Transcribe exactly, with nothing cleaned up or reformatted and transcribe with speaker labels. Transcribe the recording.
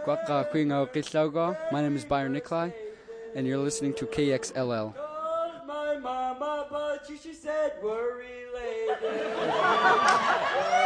Speaker 1: Kwaka Kwingo Kislaugo. My name is Byron Nikolai, and you're listening to K X L L.
Speaker 2: Called my mama, but she, she said we're related.